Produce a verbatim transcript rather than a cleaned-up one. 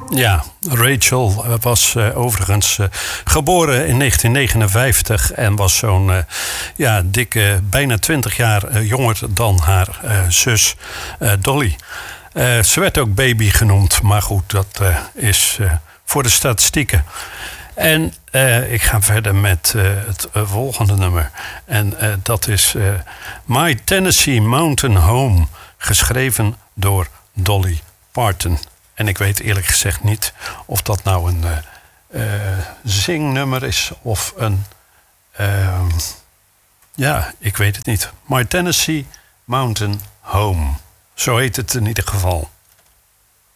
Ja, Rachel was uh, overigens uh, geboren in negentien negenenvijftig en was zo'n uh, ja, dikke, bijna twintig jaar uh, jonger dan haar uh, zus uh, Dolly. Uh, ze werd ook baby genoemd, maar goed, dat uh, is uh, voor de statistieken. En uh, ik ga verder met uh, het uh, volgende nummer. En uh, dat is uh, My Tennessee Mountain Home, geschreven door Dolly Parton. En ik weet eerlijk gezegd niet of dat nou een uh, uh, zingnummer is of een... Uh, ja, ik weet het niet. My Tennessee Mountain Home. Zo heet het in ieder geval.